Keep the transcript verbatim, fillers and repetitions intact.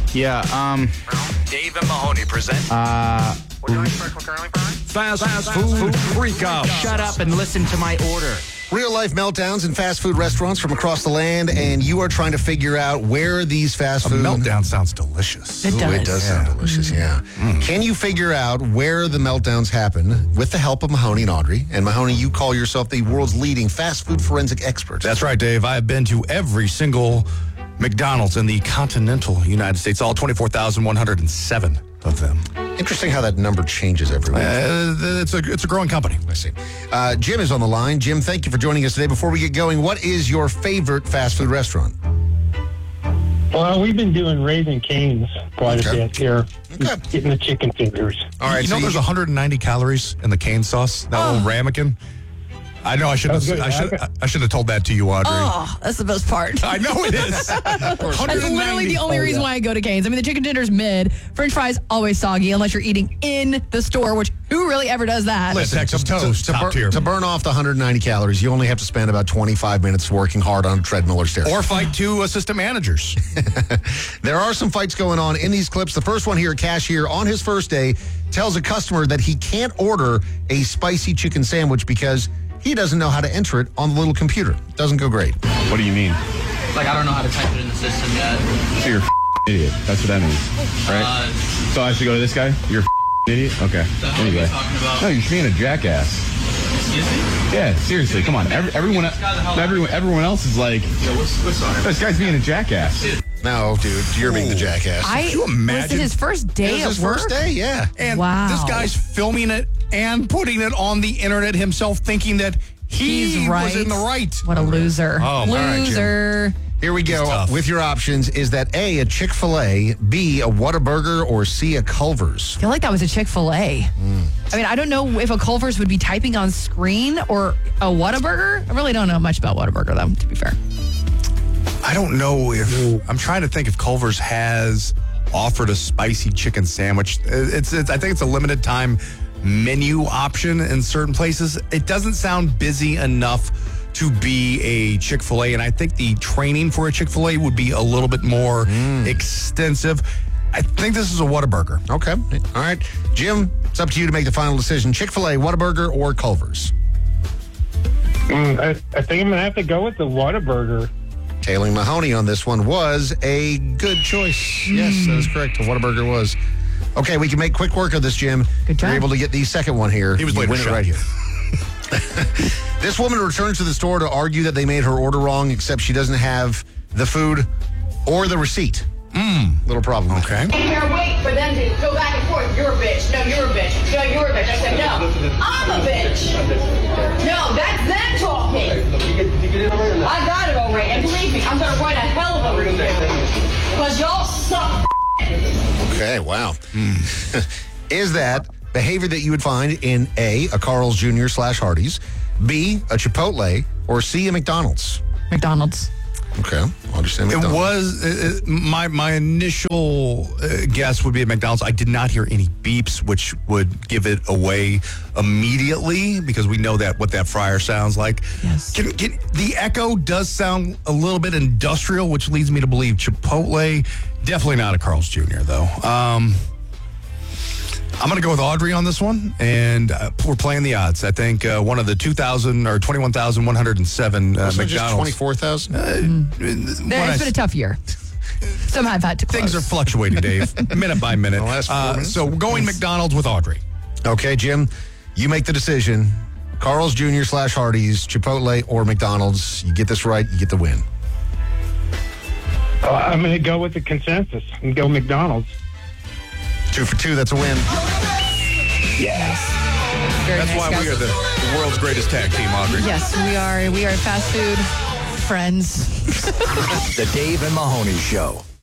Yeah, um... Dave and Mahoney present... Uh... Fast, fast Food Freakout. Shut up and listen to my order. Real-life meltdowns in fast food restaurants from across the land, and you are trying to figure out where these fast A food... meltdown sounds delicious. It Ooh, does. it does Yeah. sound delicious, yeah. Mm. Can you figure out where the meltdowns happen with the help of Mahoney and Audrey? And Mahoney, you call yourself the world's leading fast food forensic expert. That's right, Dave. I have been to every single McDonald's in the continental United States, all twenty-four thousand one hundred seven of them. Interesting how that number changes every week. Uh, it's a it's a growing company. I see. Uh, Jim is on the line. Jim, thank you for joining us today. Before we get going, what is your favorite fast food restaurant? Well, we've been doing Raising Cane's quite Okay. a bit here. Okay. Getting the chicken fingers. All right, you know, so there's one hundred ninety calories in the cane sauce. That Oh. little ramekin. I know. I should have. Oh, good. I should. I should have told that to you, Audrey. Oh, that's the best part. I know it is. That's literally the only Oh, reason yeah. why I go to Cane's. I mean, the chicken tender's mid. French fries always soggy unless you're eating in the store, which who really ever does that? Listen, Texas to, toast, to, top bur- tier. to burn off the one hundred ninety calories, you only have to spend about twenty-five minutes working hard on a treadmill or stairs. Or fight two assistant managers. There are some fights going on in these clips. The first one here, a cashier on his first day tells a customer that he can't order a spicy chicken sandwich because he doesn't know how to enter it on the little computer. Doesn't go great. What do you mean? Like, I don't know how to type it in the system yet. So you're a idiot. That's what that means, right? Uh, So I should go to this guy? You're a idiot? Okay. the hell are you Anyway. talking about? No, you're just being a jackass. Excuse me? Yeah, seriously, come on. Every, everyone, everyone, everyone else is like, Yo, what's, what's on this guy's being a jackass. No, dude, you're being the jackass. I you imagine? was it his first day it was at his work? first day, yeah. And Wow. this guy's filming it and putting it on the internet himself, thinking that he He's right. was in the right. What a loser. Oh, all right, Jim. loser. Here we go tough. with your options. Is that A, a Chick-fil-A, B, a Whataburger, or C, a Culver's? I feel like that was a Chick-fil-A. Mm. I mean, I don't know if a Culver's would be typing on screen or a Whataburger. I really don't know much about Whataburger, though, to be fair. I don't know if I'm trying to think if Culver's has offered a spicy chicken sandwich. It's, it's I think it's a limited time menu option in certain places. It doesn't sound busy enough to be a Chick-fil-A, and I think the training for a Chick-fil-A would be a little bit more extensive. I think this is a Whataburger. Okay. All right. Jim, it's up to you to make the final decision. Chick-fil-A, Whataburger, or Culver's? Mm, I, I think I'm going to have to go with the Whataburger. Tailing Mahoney on this one was a good choice. Yes, that is correct. A Whataburger was. Okay, we can make quick work of this, Jim. Good job. You're able to get the second one here. He was You later win it shot. right here. This woman returns to the store to argue that they made her order wrong, except she doesn't have the food or the receipt. Mm. Little problem. Okay. And here, wait for them to go back and forth. You're a bitch. No, you're a bitch. No, you're a bitch. I said, no, I'm a bitch. No, that's them talking. I got it already. And believe me, I'm going to write a hell of a review. Because y'all suck. Okay, wow. Is that behavior that you would find in A, a Carl's Junior slash Hardee's, B, a Chipotle, or C, a McDonald's? McDonald's. Okay, I'll just say It McDonald's. was uh, uh, my my initial uh, guess would be at McDonald's. I did not hear any beeps, which would give it away immediately because we know that what that fryer sounds like. Yes. Can, can, the echo does sound a little bit industrial, which leads me to believe Chipotle. Definitely not a Carl's Junior though. Um, I'm going to go with Audrey on this one, and uh, we're playing the odds. I think uh, one of the two thousand or twenty-one thousand one hundred seven uh, Wasn't it just McDonald's. twenty-four thousand? It's been a tough year. Somehow I've had to close. Things are fluctuating, Dave, minute by minute. The last four Uh, minutes? so we're going McDonald's with Audrey. Okay, Jim, you make the decision. Carl's Junior slash Hardee's, Chipotle, or McDonald's. You get this right, you get the win. Uh, I'm going to go with the consensus and go McDonald's. Two for two, that's a win. Yes. Very That's nice, why guys. we are the, the world's greatest tag team, Audrey. Yes, we are. We are fast food friends. The Dave and Mahoney Show.